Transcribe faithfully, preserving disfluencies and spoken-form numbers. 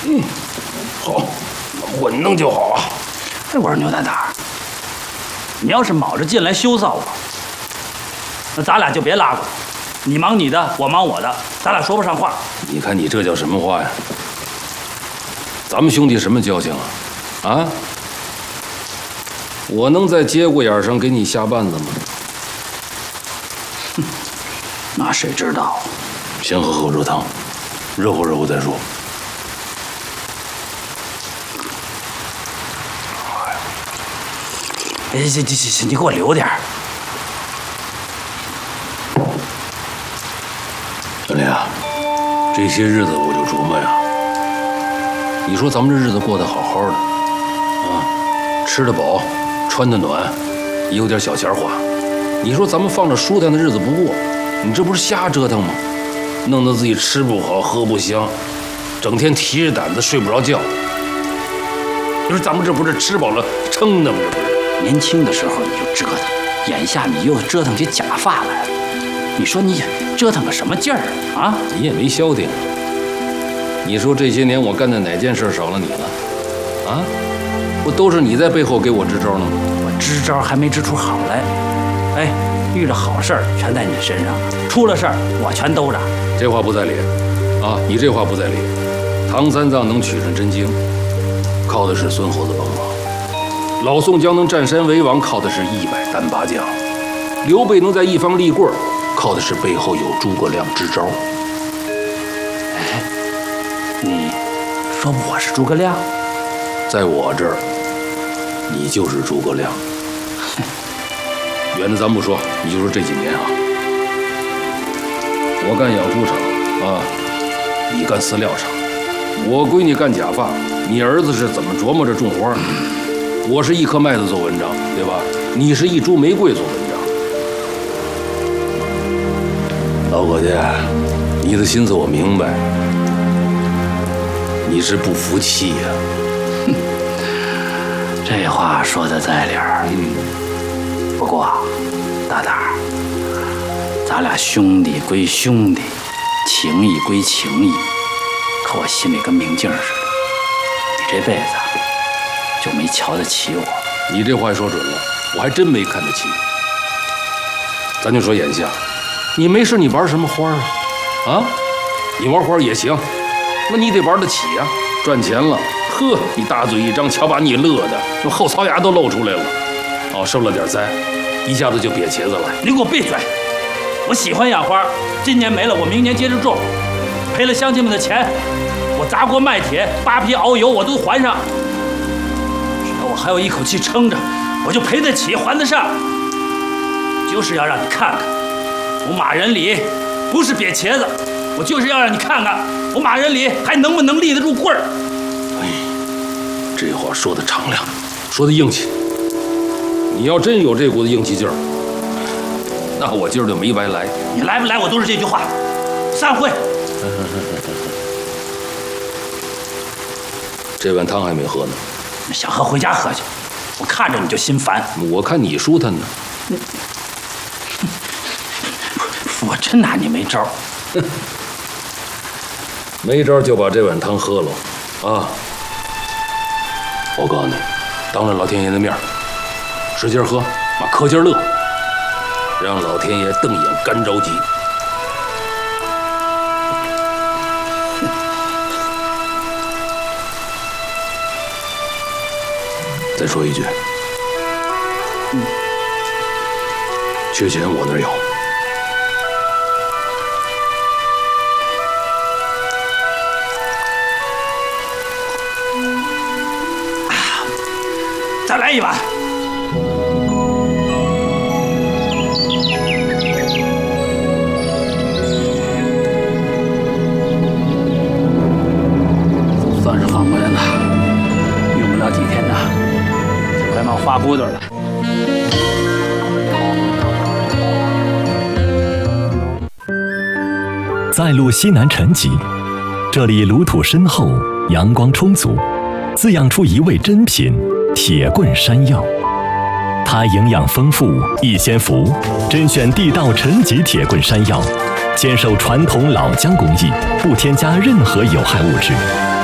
嗯，好，稳当就好啊。 哎，我说牛大胆，你要是卯着劲来羞臊我，那咱俩就别拉过，你忙你的，我忙我的，咱俩说不上话。 你看你这叫什么话呀？咱们兄弟什么交情啊？啊？我能在节骨眼上给你下绊子吗？ 哼，那谁知道？ 先喝口热汤，热乎热乎再说。 哎，行行行，你给我留点儿。 小林啊，这些日子我就琢磨呀，你说咱们这日子过得好好的，啊，吃得饱，穿得暖，也有点小钱花。你说咱们放着舒坦的日子不过，你这不是瞎折腾吗？弄得自己吃不好喝不香，整天提着胆子睡不着觉。你说咱们这不是吃饱了撑的吗？这不是？ 年轻的时候你就折腾，眼下你又折腾起假发来了。你说你折腾个什么劲儿啊？ 你也没消停。你说这些年我干的哪件事少了你了？啊？不都是你在背后给我支招呢吗？ 我支招还没支出好来。哎，遇着好事儿全在你身上，出了事儿我全兜着。 这话不在理啊！你这话不在理。唐三藏能取顺真经，靠的是孙猴子帮忙；老宋江能占山为王，靠的是一百单八将；刘备能在一方立棍儿，靠的是背后有诸葛亮支招。 哎，你说我是诸葛亮？ 在我这儿，你就是诸葛亮。远的咱不说，你就说这几年啊，我干养猪场啊，你干饲料厂，我闺女干假发，你儿子是怎么琢磨着种花？我是一颗麦子做文章，对吧？你是一株玫瑰做文章。老伙计，你的心思我明白，你是不服气呀、啊。 哼，这话说的在理儿。嗯。不过，大胆儿，咱俩兄弟归兄弟，情义归情义，可我心里跟明镜似的。你这辈子就没瞧得起我。 你这话说准了，我还真没看得起你。咱就说眼下，你没事你玩什么花啊？啊，你玩花也行，那你得玩得起呀、啊。赚钱了，呵，你大嘴一张，瞧把你乐的，那后槽牙都露出来了。哦，受了点灾，一下子就瘪茄子了。 你给我闭嘴！我喜欢养花，今年没了，我明年接着种。赔了乡亲们的钱，我砸锅卖铁、扒皮熬油，我都还上。只要我还有一口气撑着，我就赔得起，还得上。就是要让你看看，我马仁里不是瘪茄子，我就是要让你看看，我马仁里还能不能立得住棍儿。 哎，这话说的敞亮，说的硬气。你要真有这股子硬气劲儿，那我今儿就没白来。 你来不来，我都是这句话。散会。 这碗汤还没喝呢。 想喝回家喝去。我看着你就心烦。 我看你舒坦呢。 我真拿你没招。 没招就把这碗汤喝了啊！我告诉你，当着老天爷的面，使劲喝，把可劲乐，让老天爷瞪眼干着急。再说一句， 嗯， 缺钱我那儿有。 再来一碗。算是缓过来了，用不了几天呢，就快冒花骨朵了。 在路西南陈集，这里炉土深厚，阳光充足，滋养出一味珍品铁棍山药。它营养丰富，易先服，甄选地道陈集铁棍山药，坚守传统老姜工艺，不添加任何有害物质。